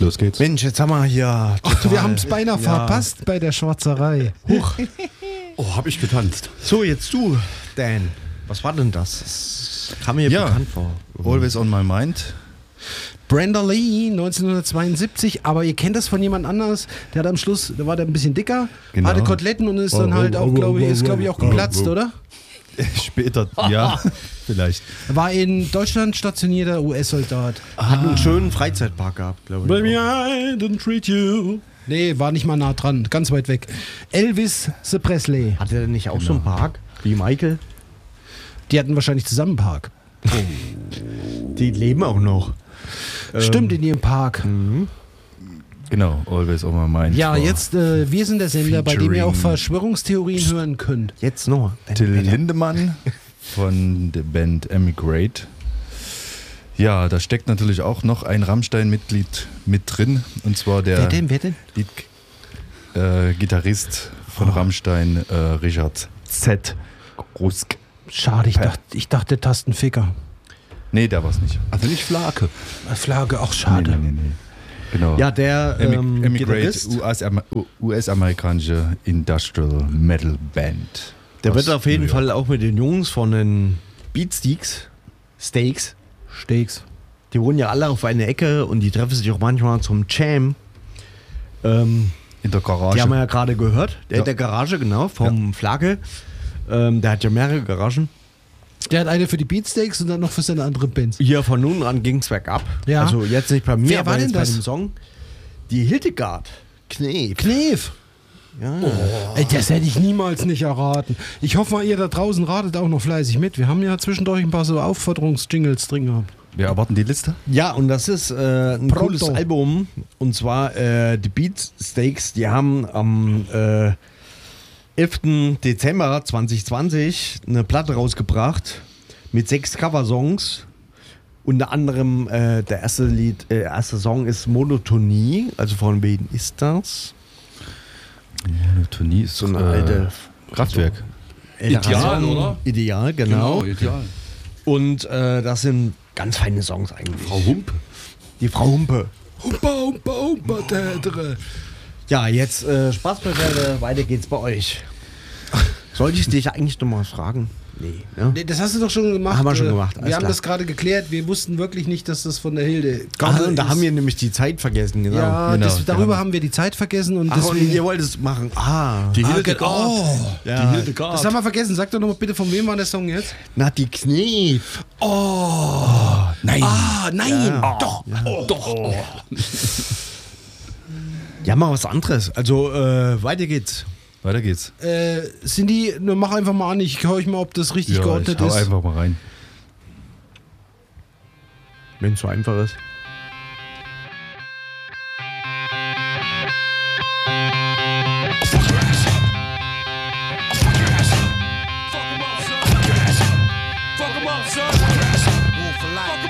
Los geht's. Mensch, jetzt haben wir hier total, Wir haben es beinahe verpasst bei der Schwarzerei. Huch. Oh, hab ich getanzt. So, jetzt du, Dan. Was war denn das? Das kam mir bekannt vor. Always on my mind. Brenda Lee, 1972, aber ihr kennt das von jemand anders, der hat am Schluss, da war der ein bisschen dicker, Genau. hatte Koteletten und ist dann halt auch, glaube ich, auch geplatzt, oder? Später, ja, vielleicht. War in Deutschland stationierter US-Soldat. Hat einen schönen Freizeitpark gehabt, glaube ich. Baby, I didn't treat you. Nee, war nicht mal nah dran, ganz weit weg. Elvis the Presley. Hat er denn nicht auch so einen Park wie Michael? Die hatten wahrscheinlich zusammen einen Park. Die leben auch noch. Stimmt, in ihrem Park. Genau, Always on my mind. Ja, War jetzt, wir sind der Sender, bei dem ihr auch featuring Verschwörungstheorien hören könnt. Jetzt noch. Till Lindemann von der Band Emigrate. Ja, da steckt natürlich auch noch ein Rammstein-Mitglied mit drin. Und zwar der Wer denn? Gitarrist von Rammstein, Richard Z. Rusk. Schade, ich dachte Tastenficker. Nee, der war's nicht. Also nicht Flake. Flagge, auch schade. Nee. Genau. Ja, der Emigrate, Gitarrist, US-amerikanische Industrial Metal Band. der aus wird auf jeden New York. Fall auch mit den Jungs von den Beatsteaks, Steaks, Steaks. die wohnen ja alle auf einer Ecke und die treffen sich auch manchmal zum Jam. In der Garage. Die haben wir ja gerade gehört. Ja. Der Garage, genau, vom Flagge. Der hat ja mehrere Garagen. Der hat eine für die Beatsteaks und dann noch für seine andere Bands. Hier von nun an ging es bergab. Ja. Also jetzt nicht bei mir, Wer aber war denn jetzt bei das? dem Song. Die Hildegard Knef. Knef. Ja. Ey, das hätte ich niemals nicht erraten. Ich hoffe mal, ihr da draußen ratet auch noch fleißig mit. Wir haben ja zwischendurch ein paar so Aufforderungsjingles drin gehabt. Wir erwarten die Liste. Ja, und das ist ein Pronto. cooles Album. Und zwar die Beatsteaks, die haben am 11. Dezember 2020 eine Platte rausgebracht mit 6 Coversongs. Unter anderem der erste Song ist Monotonie. Also von wem ist das? Monotonie ist So eine alte Kraftwerk. Ideal, Song. oder? Ideal, genau. ideal. Und das sind ganz feine Songs eigentlich. Frau Hump. Die Frau Humpe. Humpa, Tätere. Ja, jetzt Spaß beiseite, weiter geht's bei euch. Sollte ich dich eigentlich noch mal fragen? Nee, ne? Nee, das hast du doch schon gemacht. Haben wir schon gemacht, alles Wir haben klar. das gerade geklärt. Wir wussten wirklich nicht, dass das von der Hilde Und da ist. haben wir nämlich die Zeit vergessen, genau. Ja, Genau, darüber haben wir die Zeit vergessen und Ach, und deswegen. ihr wollt es machen. Die Ah, Hildegard. oh, Ja. Die Hildegard. das haben wir vergessen. Sag doch noch mal bitte, von wem war der Song jetzt? Na, die Knef. Nein. Ah, nein, Ja. doch. Doch. Ja, mal was anderes. Also, weiter geht's. Weiter geht's. Cindy, mach einfach mal an. Ich höre euch mal, ob das richtig Ja, geordnet ich hau ist. einfach mal rein. Wenn es so einfach ist.